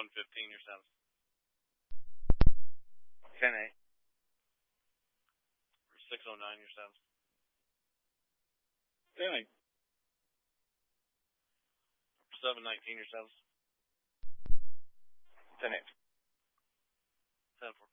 115 your cents. 10-8. For 609 your cents. 10-8. For 719 your cents. 10-8. 10 for